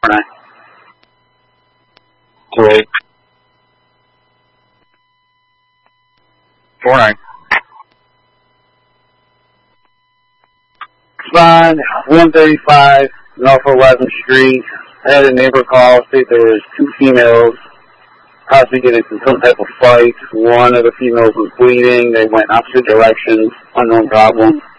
49. 28. 49. Respond 135 North 11th Street. I had a neighbor call, state there was 2 females possibly getting into some type of fight. One of the females was bleeding. They went opposite directions. Unknown problem.